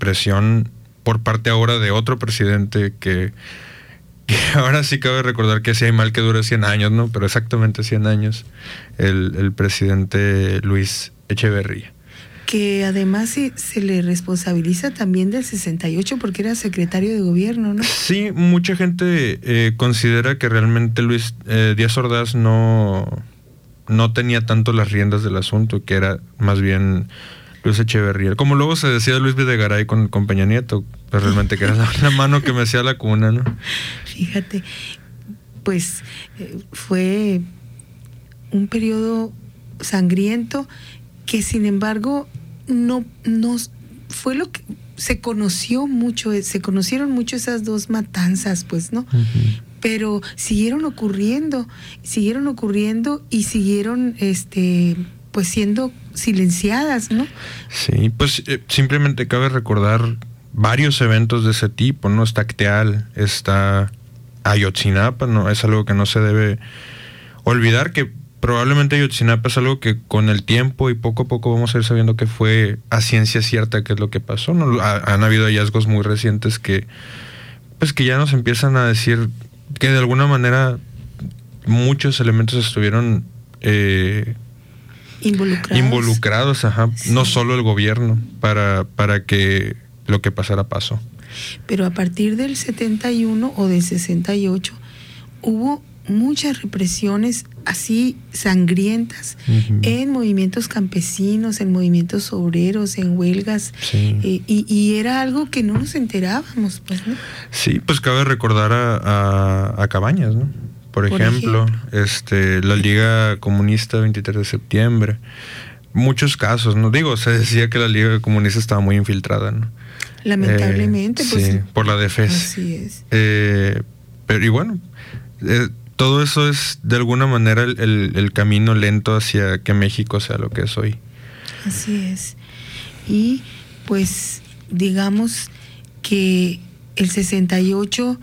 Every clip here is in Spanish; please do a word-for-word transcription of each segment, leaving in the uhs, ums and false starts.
represión por parte ahora de otro presidente que, que ahora sí cabe recordar que sí hay mal que dure cien años, ¿no? Pero exactamente cien años, el, el presidente Luis Echeverría. Que además se, se le responsabiliza también del sesenta y ocho porque era secretario de gobierno, ¿no? Sí, mucha gente eh, considera que realmente Luis eh, Díaz Ordaz no, no tenía tanto las riendas del asunto, que era más bien Luis Echeverría. Como luego se decía Luis Videgaray con, con Peña Nieto, pues realmente que era la, la mano que me hacía la cuna, ¿no? Fíjate, pues eh, fue un periodo sangriento que sin embargo no, no fue lo que se conoció mucho, se conocieron mucho esas dos matanzas, pues, ¿no? Uh-huh. Pero siguieron ocurriendo, siguieron ocurriendo y siguieron, este, pues, siendo silenciadas, ¿no? Sí, pues eh, simplemente cabe recordar varios eventos de ese tipo, ¿no? Está Acteal, está Ayotzinapa, ¿no? Es algo que no se debe olvidar, que probablemente Ayotzinapa es algo que con el tiempo y poco a poco vamos a ir sabiendo que fue a ciencia cierta qué es lo que pasó, ¿no? Ha, han habido hallazgos muy recientes que, pues, que ya nos empiezan a decir que de alguna manera muchos elementos estuvieron eh, involucrados, involucrados ajá, sí. No solo el gobierno, para, para que lo que pasara pasó. Pero a partir del setenta y uno o del sesenta y ocho hubo muchas represiones así sangrientas, uh-huh, en movimientos campesinos, en movimientos obreros, en huelgas, sí. eh, y, y era algo que no nos enterábamos, pues, ¿no? Sí, pues cabe recordar a, a, a Cabañas, ¿no? Por, Por ejemplo, ejemplo, este, la Liga Comunista veintitrés de septiembre, muchos casos, ¿no? Digo, se decía que la Liga Comunista estaba muy infiltrada, ¿no? Lamentablemente, eh, pues. Sí, por la D F E S. Así es. Eh, pero, y bueno, eh, todo eso es de alguna manera el, el, el camino lento hacia que México sea lo que es hoy. Así es. Y pues digamos que el sesenta y ocho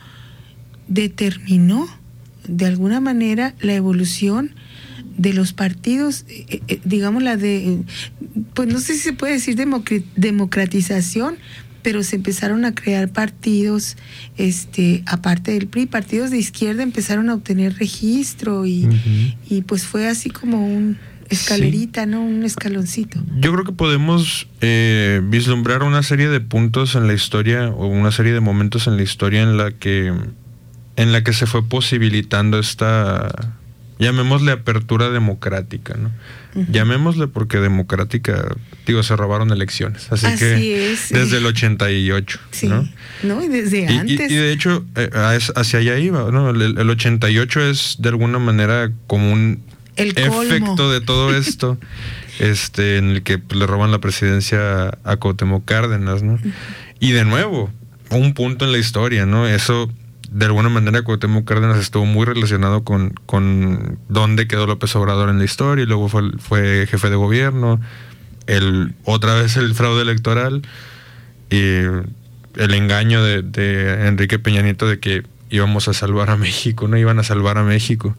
determinó de alguna manera la evolución de los partidos, eh, eh, digamos la de, pues no sé si se puede decir democr- democratización, pero se empezaron a crear partidos, este, aparte del P R I, partidos de izquierda empezaron a obtener registro y, uh-huh, y pues fue así como un escalerita, sí, ¿no? Un escaloncito. Yo creo que podemos eh, vislumbrar una serie de puntos en la historia o una serie de momentos en la historia en la que en la que se fue posibilitando esta, llamémosle apertura democrática, ¿no? Uh-huh. Llamémosle porque democrática, digo, se robaron elecciones, así, así que es, sí. Desde el ochenta y ocho, sí, ¿no? No, y desde y, antes. Y, y de hecho, eh, hacia allá iba, ¿no? El, el ochenta y ocho es de alguna manera como un el efecto de todo esto, este, en el que pues, le roban la presidencia a Cuauhtémoc Cárdenas, ¿no? Uh-huh. Y de nuevo, un punto en la historia, ¿no? Eso, de alguna manera, Cuauhtémoc Cárdenas estuvo muy relacionado con, con dónde quedó López Obrador en la historia, y luego fue, fue jefe de gobierno, el, otra vez el fraude electoral, y el engaño de, de Enrique Peña Nieto de que íbamos a salvar a México, no iban a salvar a México.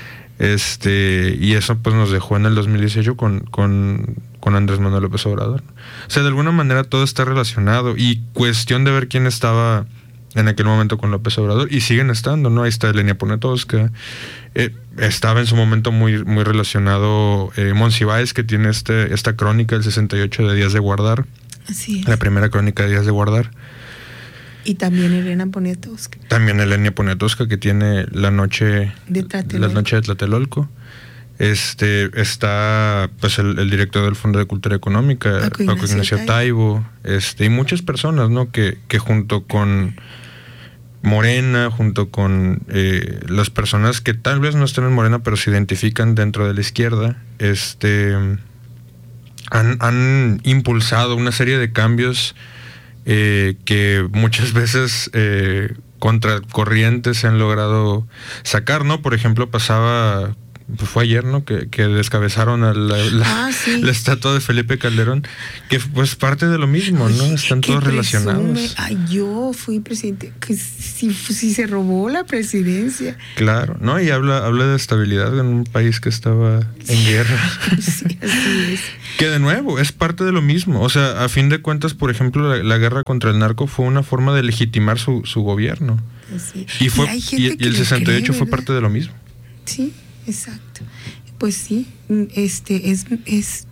Este, y eso pues nos dejó en el dos mil dieciocho con, con, con Andrés Manuel López Obrador. O sea, de alguna manera todo está relacionado, y cuestión de ver quién estaba en aquel momento con López Obrador, y siguen estando, ¿no? Ahí está Elenia Poniatowska, eh, estaba en su momento muy, muy relacionado eh, Monsiváis, que tiene este, esta crónica del sesenta y ocho de Días de Guardar. Así es. La primera crónica de Días de Guardar. Y también Elena Poniatowska. También Elenia Poniatowska, que tiene la noche de Tlatelolco. La noche de Tlatelolco. Este, está pues el, el director del Fondo de Cultura Económica, Paco Ignacio, Paco Ignacio Taibo, este, y muchas personas, ¿no? Que, que junto con Morena, junto con eh, las personas que tal vez no estén en Morena, pero se identifican dentro de la izquierda, este, han, han impulsado una serie de cambios eh, que muchas veces eh, contracorrientes se han logrado sacar, ¿no? Por ejemplo, pasaba pues fue ayer, ¿no? Que, que descabezaron a la, la, ah, sí. la estatua de Felipe Calderón, que pues parte de lo mismo, ¿no? Están todos relacionados. Ay, yo fui presidente, que si, si se robó la presidencia. Claro, ¿no? Y habla, habla de estabilidad en un país que estaba en sí. guerra. Sí, así es. Que de nuevo, es parte de lo mismo. O sea, a fin de cuentas, por ejemplo, la, la guerra contra el narco fue una forma de legitimar su, su gobierno. Sí. Y, fue, y, y, y el sesenta y ocho cree, fue parte de lo mismo. Sí, exacto. Pues sí, este es, es,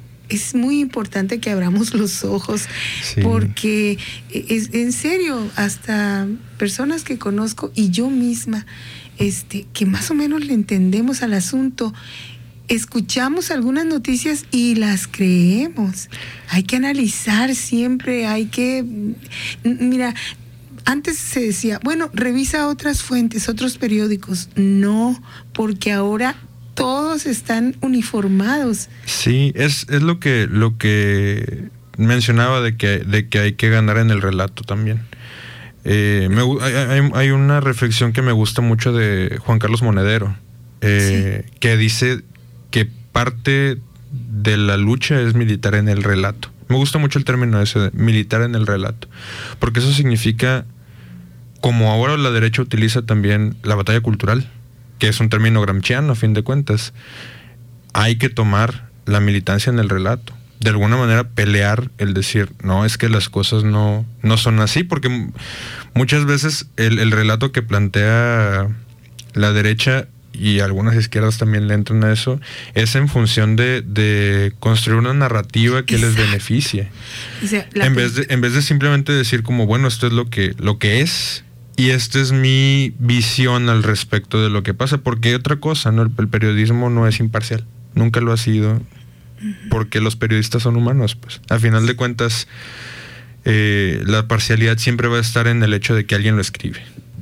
es muy importante que abramos los ojos, sí. Porque es en serio, hasta personas que conozco y yo misma, este, que más o menos le entendemos al asunto, escuchamos algunas noticias y las creemos. Hay que analizar siempre, hay que, mira, antes se decía, bueno, revisa otras fuentes, otros periódicos. No, porque ahora todos están uniformados. Sí, es, es lo que, lo que mencionaba de que, de que hay que ganar en el relato también. Eh, me, hay, hay una reflexión que me gusta mucho de Juan Carlos Monedero, eh, sí. que dice que parte de la lucha es militar en el relato. Me gusta mucho el término ese de militar en el relato, porque eso significa, como ahora la derecha utiliza también la batalla cultural, que es un término gramsciano a fin de cuentas, hay que tomar la militancia en el relato, de alguna manera pelear el decir, no, es que las cosas no, no son así, porque muchas veces el, el relato que plantea la derecha y algunas izquierdas también le entran a eso, es en función de, de construir una narrativa que Exacto. les beneficie. O sea, en vez de, en vez de simplemente decir como, bueno, esto es lo que, lo que es, y esta es mi visión al respecto de lo que pasa, porque hay otra cosa, ¿no? El, el periodismo no es imparcial, nunca lo ha sido, porque los periodistas son humanos, pues. A final de cuentas, eh, la parcialidad siempre va a estar en el hecho de que alguien lo escribe.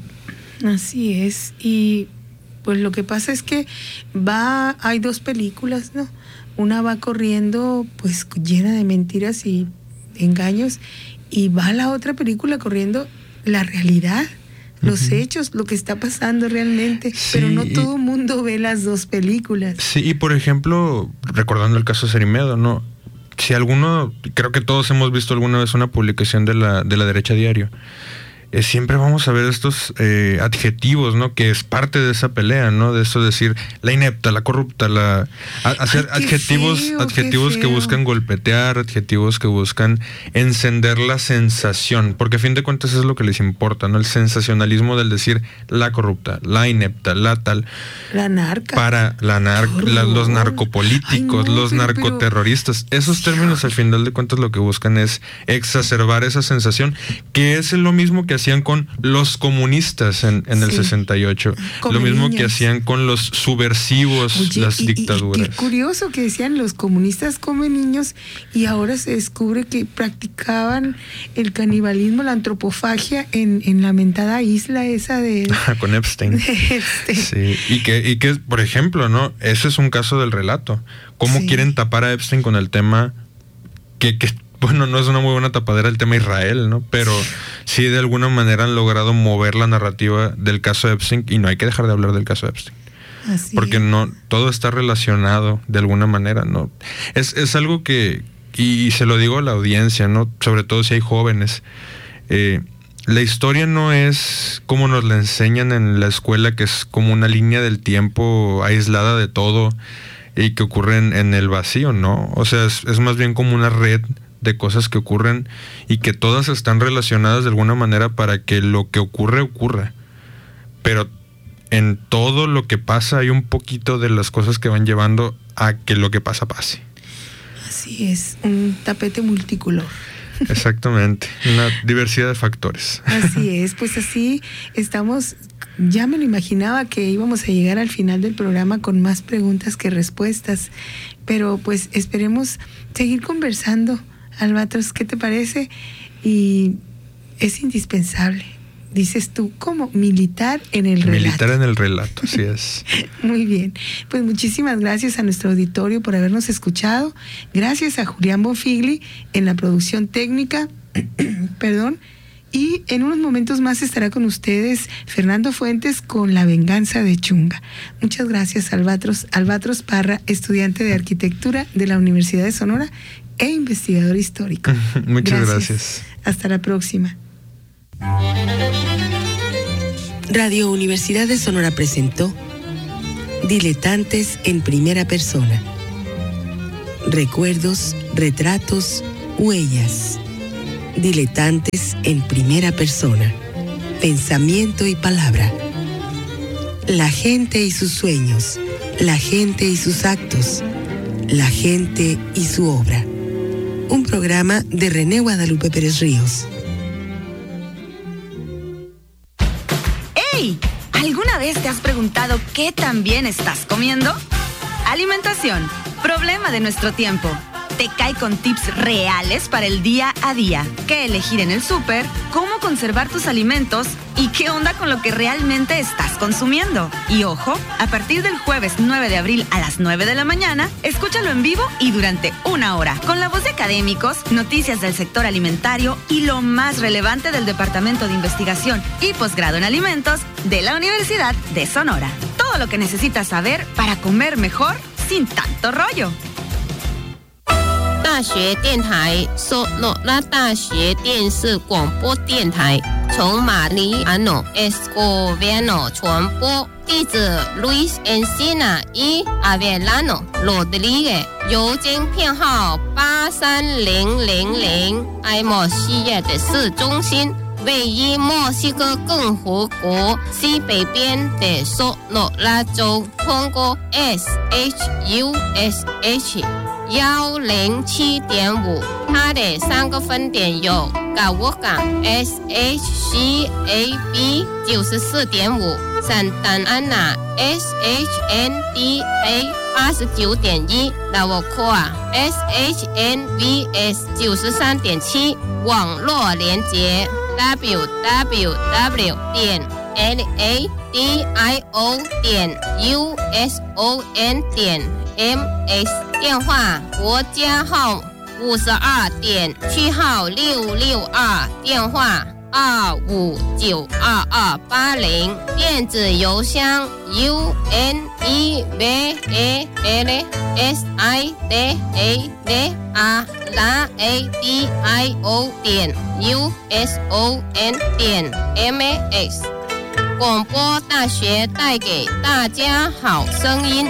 Así es, y pues lo que pasa es que va, hay dos películas, ¿no? Una va corriendo pues llena de mentiras y engaños, y va la otra película corriendo la realidad, los uh-huh. hechos, lo que está pasando realmente, sí, pero no todo el mundo ve las dos películas. Sí, y por ejemplo, recordando el caso Cerimedo, ¿no? Si alguno, creo que todos hemos visto alguna vez una publicación de la, de la Derecha Diario, Eh, siempre vamos a ver estos eh, adjetivos, ¿no? Que es parte de esa pelea, ¿no? De eso decir la inepta, la corrupta, la a, hacer Ay, adjetivos, feo, adjetivos que buscan golpetear, adjetivos que buscan encender la sensación, porque a fin de cuentas es lo que les importa, ¿no? El sensacionalismo del decir la corrupta, la inepta, la tal, la narca, para la nar la, los narcopolíticos, Ay, no, los pero, narcoterroristas, pero... esos términos al final de cuentas lo que buscan es exacerbar esa sensación, que es lo mismo que hacían con los comunistas en, en el sí. sesenta y ocho, como lo mismo niños. Que hacían con los subversivos, Oye, las y, dictaduras. Y, y qué curioso que decían los comunistas comen niños, y ahora se descubre que practicaban el canibalismo, la antropofagia en, en la mentada isla esa de... con Epstein. De Epstein. Sí. Y que, y que, por ejemplo, ¿no? Ese es un caso del relato. ¿Cómo sí. quieren tapar a Epstein con el tema que... que bueno, no es una muy buena tapadera el tema Israel, ¿no? Pero sí de alguna manera han logrado mover la narrativa del caso Epstein, y no hay que dejar de hablar del caso Epstein. Así porque es. no, todo está relacionado de alguna manera, ¿no? Es, es algo que, y se lo digo a la audiencia, ¿no? Sobre todo si hay jóvenes. Eh, la historia no es como nos la enseñan en la escuela, que es como una línea del tiempo aislada de todo y que ocurre en, en el vacío, ¿no? O sea, es, es más bien como una red de cosas que ocurren y que todas están relacionadas de alguna manera para que lo que ocurre ocurra, pero en todo lo que pasa hay un poquito de las cosas que van llevando a que lo que pasa pase. Así es, un tapete multicolor. Exactamente, una diversidad de factores. Así es, pues así estamos. Ya me lo imaginaba que íbamos a llegar al final del programa con más preguntas que respuestas, pero pues esperemos seguir conversando. Albatros, ¿qué te parece? Y es indispensable, dices tú, como militar en el relato. Militar en el relato, así es. Muy bien, pues muchísimas gracias a nuestro auditorio por habernos escuchado. Gracias a Julián Bonfigli en la producción técnica, perdón, Y en unos momentos más estará con ustedes Fernando Fuentes con La venganza de Chunga. Muchas gracias, Albatros, Albatros Parra, estudiante de arquitectura de la Universidad de Sonora e investigador histórico. Muchas gracias. gracias. Hasta la próxima. Radio Universidad de Sonora presentó Diletantes en primera persona. Recuerdos, retratos, huellas. Diletantes en primera persona. Pensamiento y palabra. La gente y sus sueños. La gente y sus actos. La gente y su obra. Un programa de René Guadalupe Pérez Ríos. ¡Hey! ¿Alguna vez te has preguntado qué tan bien estás comiendo? Alimentación, problema de nuestro tiempo. Te cae con tips reales para el día a día. ¿Qué elegir en el súper? ¿Cómo conservar tus alimentos? ¿Y qué onda con lo que realmente estás consumiendo? Y ojo, a partir del jueves nueve de abril a las nueve de la mañana, escúchalo en vivo y durante una hora, con la voz de académicos, noticias del sector alimentario y lo más relevante del Departamento de Investigación y Posgrado en Alimentos de la Universidad de Sonora. Todo lo que necesitas saber para comer mejor sin tanto rollo. 大学电台索诺拉大学电视广播电台，从马里阿诺 Escoviano 传播，地址 Luis Encina y Avelano Rodriguez， 邮件编号八三零零零，爱莫西亚的市中心，位于墨西哥共和国西北边的索诺拉州，通过 S H U S H。幺零七点五，它的三个分点有高沃港 S H C A B 九十四点五，圣丹安娜 S H N D A 八十九点一，拉沃库啊 S H N V S 九十三点七，网络连接 w w w 点 l a d i o 点 u s o n 点 m s。电话国家号五十二点区号六六二，电话二五九二二八零，电子邮箱 u n e v a l s i d a v r a d i o 点 u s o n 点 m s。广播大学带给大家好声音。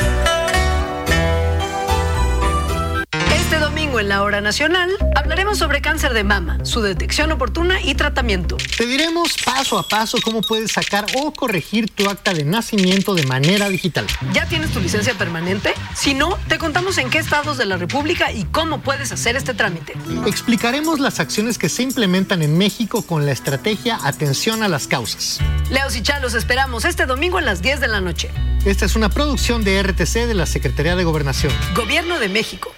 Este domingo en la Hora Nacional hablaremos sobre cáncer de mama, su detección oportuna y tratamiento. Te diremos paso a paso cómo puedes sacar o corregir tu acta de nacimiento de manera digital. ¿Ya tienes tu licencia permanente? Si no, te contamos en qué estados de la República y cómo puedes hacer este trámite. Explicaremos las acciones que se implementan en México con la estrategia Atención a las Causas. Leos y Chalos esperamos este domingo a las diez de la noche. Esta es una producción de R T C de la Secretaría de Gobernación. Gobierno de México.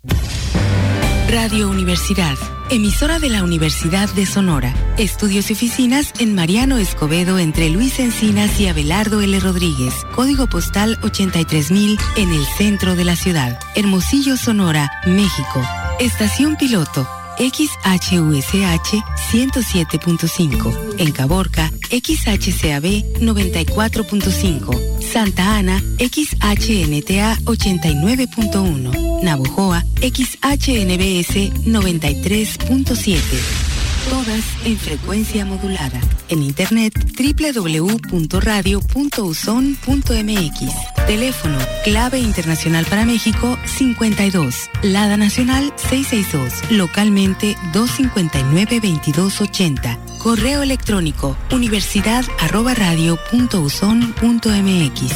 Radio Universidad, emisora de la Universidad de Sonora. Estudios y oficinas en Mariano Escobedo entre Luis Encinas y Abelardo L. Rodríguez. Código postal ochenta y tres mil en el centro de la ciudad. Hermosillo, Sonora, México. Estación piloto X H U S H ciento siete punto cinco. En Caborca, X H C A B noventa y cuatro punto cinco. Santa Ana, X H N T A ochenta y nueve punto uno. Navojoa, X H N B S noventa y tres punto siete. Todas en frecuencia modulada. En internet doble u doble u doble u punto radio punto u s o n punto m x. Teléfono clave internacional para México cincuenta y dos. Lada nacional seiscientos sesenta y dos. Localmente doscientos cincuenta y nueve veintidós ochenta. Correo electrónico universidad arroba radio punto u s o n punto m x.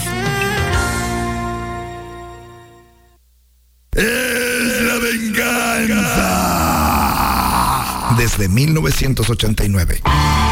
Es la venganza. Desde mil novecientos ochenta y nueve.